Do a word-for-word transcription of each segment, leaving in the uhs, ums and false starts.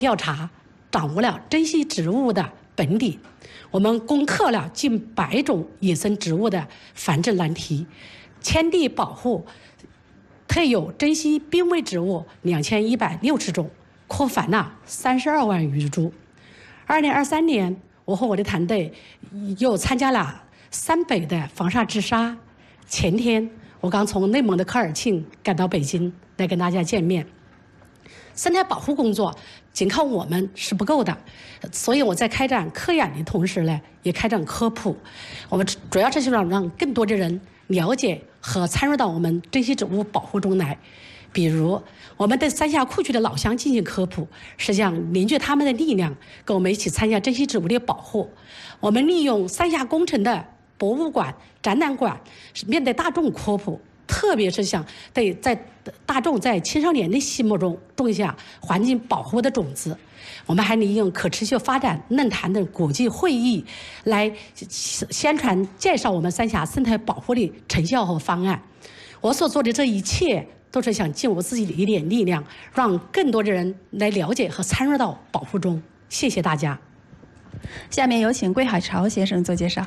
调查，掌握了珍稀植物的本领。我们攻克了近百种野生植物的繁殖难题，迁地保护特有珍稀濒危植物两千一百六十种，扩繁了三十二万余株。二零二三年，我和我的团队又参加了三北的防沙治沙。前天，我刚从内蒙的科尔沁赶到北京来跟大家见面。生态保护工作仅靠我们是不够的，所以我在开展科研的同时呢，也开展科普。我们主要是想让更多的人了解和参与到我们珍稀植物保护中来。比如，我们对三峡库区的老乡进行科普，实际上凝聚他们的力量，跟我们一起参加珍稀植物的保护。我们利用三峡工程的博物馆、展览馆，面对大众科普。特别是想对在大众在青少年的心目中种下环境保护的种子。我们还利用可持续发展论坛等国际会议来宣传介绍我们三峡生态保护的成效和方案。我所做的这一切都是想尽我自己的一点力量，让更多的人来了解和参与到保护中。谢谢大家。 下面有请桂海潮先生做介绍。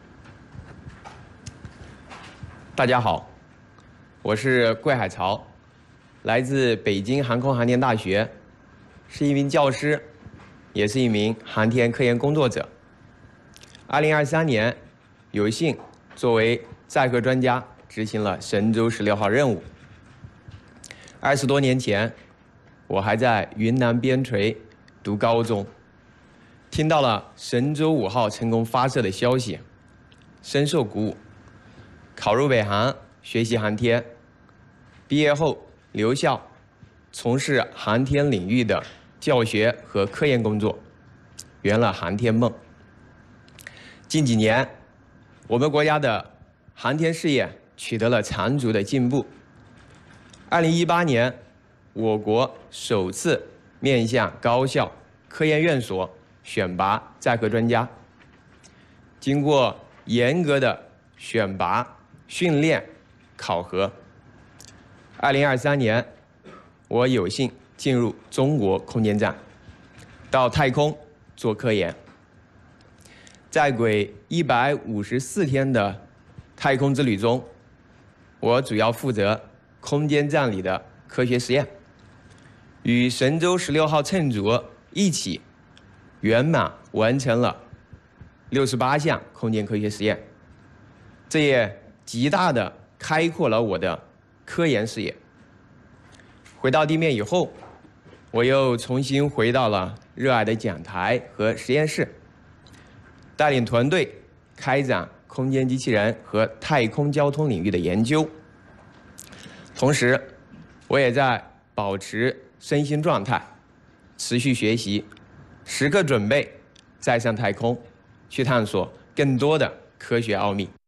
大家好。我是桂海潮，来自北京航空航天大学，是一名教师，也是一名航天科研工作者。二零二三年，有幸作为载荷专家执行了神舟十六号任务。二十多年前，我还在云南边陲读高中，听到了神舟五号成功发射的消息，深受鼓舞，考入北航学习航天。毕业后留校，从事航天领域的教学和科研工作，圆了航天梦。近几年，我们国家的航天事业取得了长足的进步。二零一八年，我国首次面向高校、科研院所选拔载荷专家，经过严格的选拔、训练、考核。二零二三年，我有幸进入中国空间站，到太空做科研。在轨一百五十四天的太空之旅中，我主要负责空间站里的科学实验，与神舟十六号乘组一起圆满完成了六十八项空间科学实验，这也极大的开阔了我的科研视野。回到地面以后，我又重新回到了热爱的讲台和实验室，带领团队开展空间机器人和太空交通领域的研究。同时，我也在保持身心状态，持续学习，时刻准备再上太空，去探索更多的科学奥秘。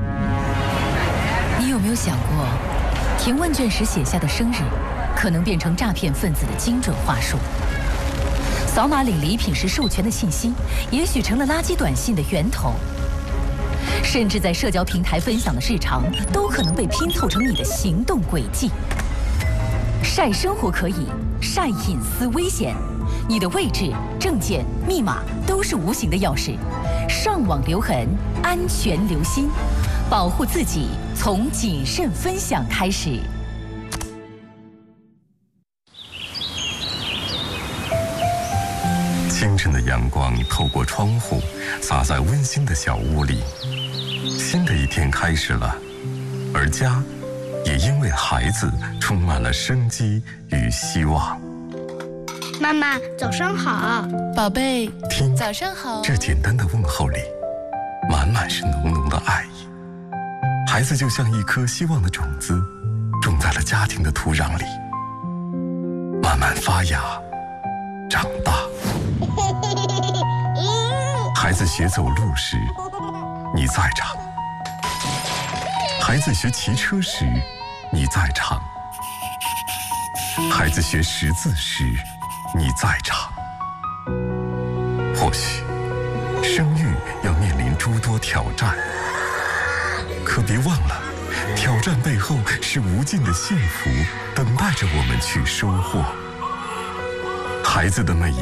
你有没有想过，填问卷时写下的生日，可能变成诈骗分子的精准话术？扫码领礼品时授权的信息，也许成了垃圾短信的源头。甚至在社交平台分享的日常，都可能被拼凑成你的行动轨迹。晒生活可以，晒隐私危险。你的位置、证件、密码都是无形的钥匙。上网留痕，安全留心。保护自己，从谨慎分享开始。 清晨的阳光透过窗户，洒在温馨的小屋里。新的一天开始了，而家也因为孩子充满了生机与希望。 妈妈，早上好， 宝贝。 听， 早上好。 这简单的问候里，满满是浓浓的爱意。孩子就像一颗希望的种子，种在了家庭的土壤里，慢慢发芽，长大。孩子学走路时，你在场；孩子学骑车时，你在场；孩子学识字时，你在场。或许，生育要面临诸多挑战，可别忘了，挑战背后是无尽的幸福，等待着我们去收获。孩子的每一